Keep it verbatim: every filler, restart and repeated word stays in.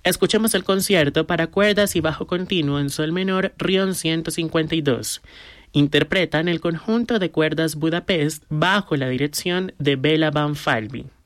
Escuchemos el concierto para cuerdas y bajo continuo en sol menor Rion ciento cincuenta y dos. Interpretan el conjunto de cuerdas Budapest bajo la dirección de Bela Banfalvi.